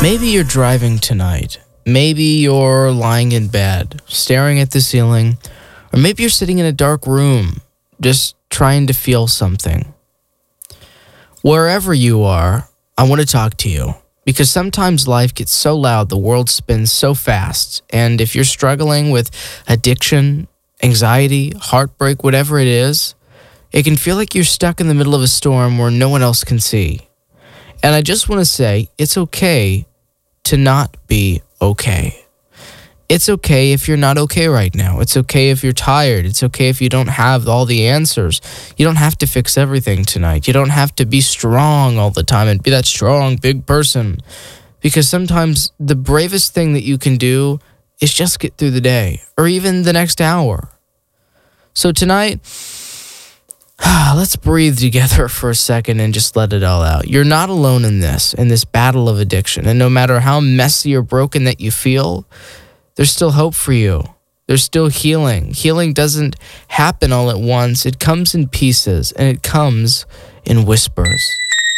Maybe you're driving tonight. Maybe you're lying in bed, staring at the ceiling, or maybe you're sitting in a dark room, just trying to feel something. Wherever you are, I want to talk to you, because sometimes life gets so loud, the world spins so fast, and if you're struggling with addiction, anxiety, heartbreak, whatever it is, it can feel like you're stuck in the middle of a storm where no one else can see. And I just want to say, it's okay to not be okay. It's okay if you're not okay right now. It's okay if you're tired. It's okay if you don't have all the answers. You don't have to fix everything tonight. You don't have to be strong all the time and be that strong, big person. Because sometimes the bravest thing that you can do is just get through the day or even the next hour. So tonight, let's breathe together for a second and just let it all out. You're not alone in this battle of addiction. And no matter how messy or broken that you feel, there's still hope for you. There's still healing. Healing doesn't happen all at once. It comes in pieces, and it comes in whispers.